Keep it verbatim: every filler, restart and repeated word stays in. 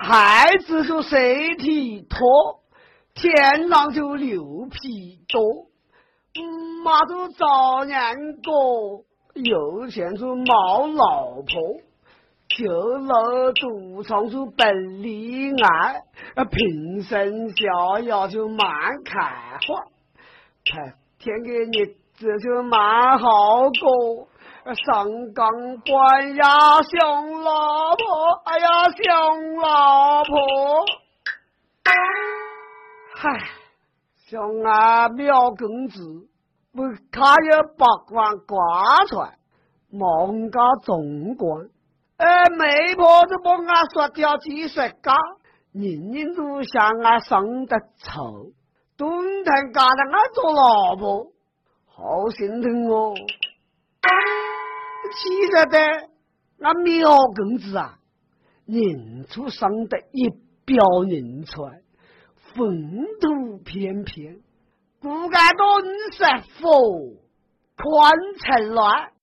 孩子就身体脱，天上就牛皮多。妈就早年过，有钱就冇老婆，就老赌场就本离爱，平生逍遥就蛮开花，天给你这就蛮好过。上岗关呀想老婆，哎呀想老婆，嗨，想俺苗公子，不他有百万挂出来，忙个总管，哎，媒婆就帮俺说掉几十家，人人都想俺生得丑，都能嫁得俺做老婆，好心疼哦。气着的，那苗公子啊，人出生的一表人才，风度翩翩，骨干都五十副，宽成来，